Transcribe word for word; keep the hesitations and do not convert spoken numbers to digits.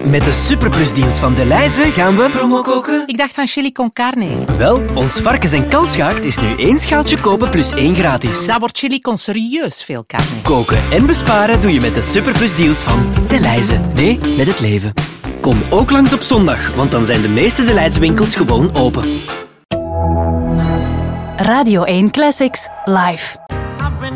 Met de superplusdeals van Delhaize gaan we promo koken. Ik dacht van chili con carne. Wel, ons varkens- en kalfsgaard is nu één schaaltje kopen plus één gratis. Dat wordt chili con serieus veel carne. Koken en besparen doe je met de superplusdeals van Delhaize. Nee, met het leven. Kom ook langs op zondag, want dan zijn de meeste Delhaize winkels gewoon open. Radio één Classics live.